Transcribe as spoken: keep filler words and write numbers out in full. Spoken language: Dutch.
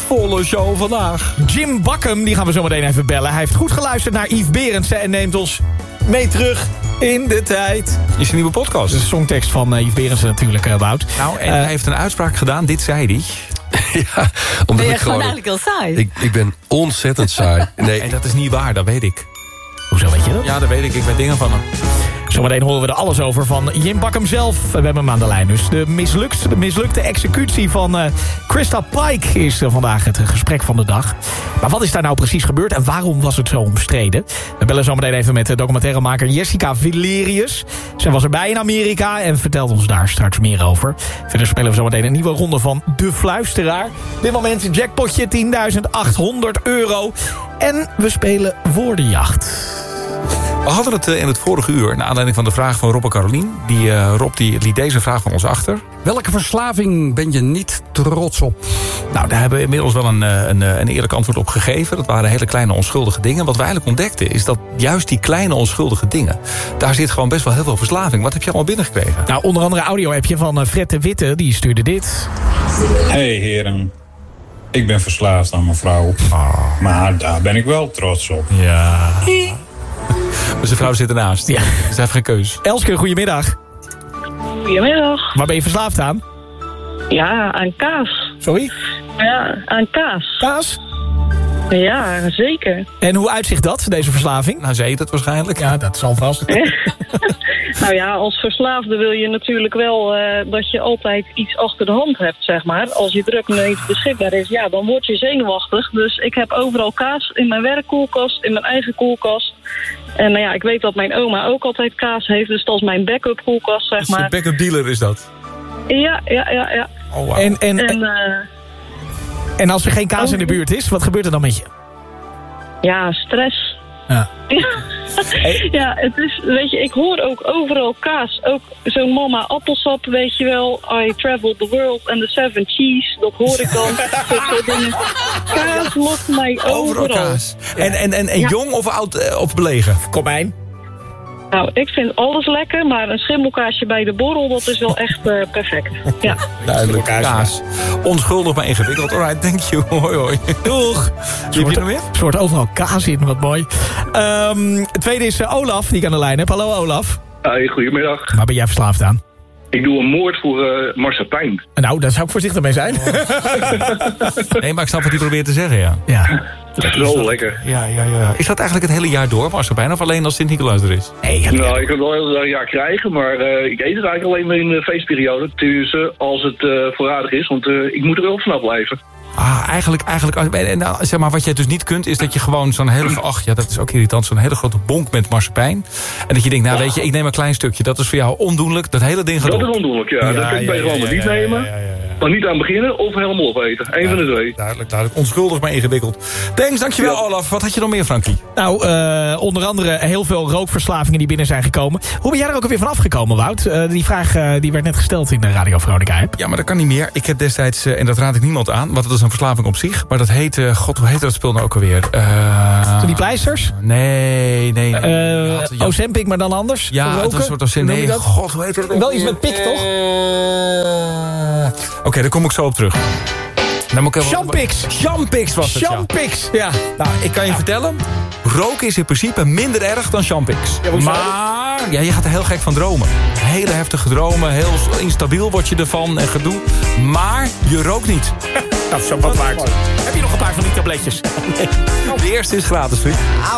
volle show vandaag. Jim Bakkum, die gaan we zo meteen even bellen. Hij heeft goed geluisterd naar Yves Berendsen en neemt ons mee terug in de tijd. Is een nieuwe podcast. Dat is de songtekst van uh, Yves Berendsen natuurlijk, uh, Wout. Nou, en Uh, hij heeft een uitspraak gedaan, dit zei hij. Ja, omdat Ben je ik gewoon gewoon... eigenlijk heel saai? Ik, ik ben ontzettend saai. Nee, En dat is niet waar, dat weet ik. Hoezo weet je dat? Ja, dat weet ik. Ik weet dingen van hem. Zometeen horen we er alles over van Jim Bakkum zelf. We hebben hem aan de lijn dus. De mislukte, de mislukte executie van uh, Krista Pike is uh, vandaag het gesprek van de dag. Maar wat is daar nou precies gebeurd en waarom was het zo omstreden? We bellen zometeen even met de documentairemaker Jessica Valerius. Zij was erbij in Amerika en vertelt ons daar straks meer over. Verder spelen we zometeen een nieuwe ronde van De Fluisteraar. Op dit moment een jackpotje tienduizend achthonderd euro. En we spelen Woordenjacht. We hadden het in het vorige uur, naar aanleiding van de vraag van Rob en Carolien. Die, uh, Rob die liet deze vraag van ons achter. Welke verslaving ben je niet trots op? Nou, daar hebben we inmiddels wel een, een, een eerlijk antwoord op gegeven. Dat waren hele kleine onschuldige dingen. Wat we eigenlijk ontdekten is dat juist die kleine onschuldige dingen... daar zit gewoon best wel heel veel verslaving. Wat heb je allemaal binnengekregen? Nou, onder andere een audio-appje van uh, Fred de Witte. Die stuurde dit. Hey heren, ik ben verslaafd aan mijn vrouw. Oh. Maar daar ben ik wel trots op. Ja. Maar zijn vrouw zit ernaast. Ja. Dus hij heeft geen keus. Elske, goedemiddag. Goedemiddag. Waar ben je verslaafd aan? Ja, aan kaas. Sorry? Ja, aan kaas. Kaas? Ja, zeker. En hoe uitzicht dat, deze verslaving? Nou, ze eet het waarschijnlijk. Ja, dat zal vast. Nou ja, als verslaafde wil je natuurlijk wel uh, dat je altijd iets achter de hand hebt, zeg maar. Als je druk niet beschikbaar is, ja, dan word je zenuwachtig. Dus ik heb overal kaas in mijn werkkoelkast, in mijn eigen koelkast. En nou ja, ik weet dat mijn oma ook altijd kaas heeft, dus dat is mijn backup koelkast, zeg maar. De backup dealer is dat. Ja, ja, ja, ja. Oh, wow. En, en, En uh, en als er geen kaas in de buurt is, wat gebeurt er dan met je? ja, stress. Ja. Ja, het is, weet je, ik hoor ook overal kaas. Ook zo'n mama appelsap, weet je wel. I traveled the world and the seven cheese. Dat hoor ik dan. Dat soort dingen. Kaas lokt mij overal. Overal kaas. En, en, en, en Ja. jong of oud uh, of belegen? Komijn. Nou, ik vind alles lekker, maar een schimmelkaasje bij de borrel, dat is wel echt uh, perfect. Ja. Duidelijk. Kaas. Onschuldig maar ingewikkeld. Alright, thank you. Hoi, hoi. Doeg. Wie heb je nog meer? Er wordt overal kaas in, wat mooi. Um, het tweede is uh, Olaf, die ik aan de lijn heb. Hallo Olaf. Hey, goedemiddag. Waar ben jij verslaafd aan? Ik doe een moord voor uh, marsepein. Nou, daar zou ik voorzichtig mee zijn. Nee, maar ik snap wat hij probeert te zeggen, ja. Ja. Zo lekker. Ja, ja, ja. Is dat eigenlijk het hele jaar door, marsepein? Of alleen als Sint-Nicolaas er is? Nee, ja. Nou, ik kan het wel heel een jaar krijgen, maar uh, ik eet het eigenlijk alleen maar in de feestperiode. Tussen als het uh, voorradig is, want uh, ik moet er wel vanaf blijven. Ah, eigenlijk, eigenlijk en, nou, zeg maar, wat jij dus niet kunt, is dat je gewoon zo'n hele... Ach ja, dat is ook irritant, zo'n hele grote bonk met marsepein. En dat je denkt, nou weet je, ik neem een klein stukje. Dat is voor jou ondoenlijk, dat hele ding gaat Dat op. is ondoenlijk, ja. Ja, dat kan je ja, beter ja, allemaal ja, niet ja, nemen. ja, ja, ja. Maar niet aan beginnen of helemaal opeten. Eén van de twee. Duidelijk, duidelijk. Onschuldig, maar ingewikkeld. Thanks, dankjewel Ja. Olaf. Wat had je nog meer, Frankie? Nou, uh, onder andere heel veel rookverslavingen die binnen zijn gekomen. Hoe ben jij er ook alweer van afgekomen, Wout? Uh, die vraag uh, die werd net gesteld in de Radio Veronica app. Ja, maar dat kan niet meer. Ik heb destijds, uh, en dat raad ik niemand aan, want het is een verslaving op zich. Maar dat heet, uh, god, hoe heet dat spul nou ook alweer? Uh, Toen die pleisters? Nee, nee. nee. Uh, Ja, ja. Ozempic, maar dan anders? Ja, Voor het roken? was een soort als Hoe noem je nee, dat? god, hoe heet dat? Wel iets met pik, toch? Oké, okay, daar kom ik zo op terug. Dan moet ik even... Champix! Champix was het, ja. Champix! Ja. Nou, ik kan je vertellen, roken is in principe minder erg dan Champix. Ja, hoezo? Maar ja, je gaat er heel gek van dromen. Hele heftige dromen, heel instabiel word je ervan en gedoe. Maar je rookt niet. Dat is zo wat waard. Heb je nog een paar van die tabletjes? De eerste is gratis, vriend.